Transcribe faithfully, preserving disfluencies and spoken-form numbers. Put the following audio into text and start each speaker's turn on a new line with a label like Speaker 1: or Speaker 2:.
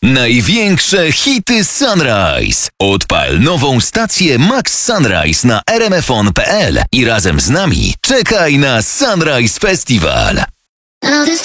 Speaker 1: Największe hity Sunrise. Odpal nową stację Max Sunrise na r m f on kropka p l i razem z nami czekaj na Sunrise Festival.
Speaker 2: Now this